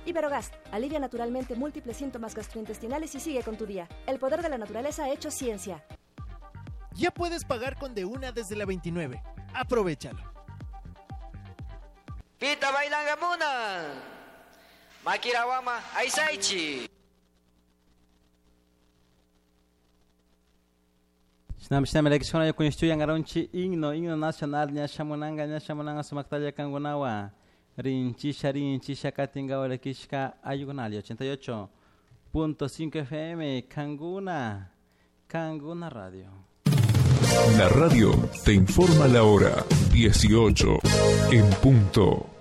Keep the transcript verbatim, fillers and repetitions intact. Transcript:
Iberogast, alivia naturalmente múltiples síntomas gastrointestinales y sigue con tu día. El poder de la naturaleza hecho ciencia. Ya puedes pagar con De Una desde la veintinueve. Aprovechalo. Pita bailanga muna. Makirawama aisaichi. Shinam elekshona yokunishtuyan aronchi himno himno nacional nya shamunanga nya shamunanga sumaktaya kangunawa rinchisha rinchisha katinga olekishka ayugunali ochenta y ocho punto cinco F M Kanguna Kanguna Radio. La radio te informa la hora dieciocho en punto.